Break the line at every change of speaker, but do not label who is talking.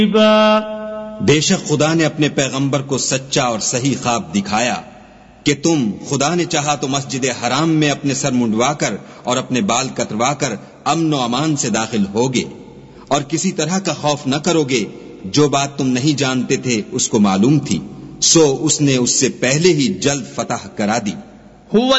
बेशक खुदा ने अपने पैगंबर को सच्चा और सही ख्वाब दिखाया कि तुम, खुदा ने चाहा तो मस्जिद हराम में अपने सर मुंडवाकर और अपने बाल कतरवाकर अमन और अमान से दाखिल होगे और किसी तरह का खौफ न करोगे। जो बात तुम नहीं जानते थे उसको मालूम थी, सो उसने उससे पहले ही जल्द फतह करा दी।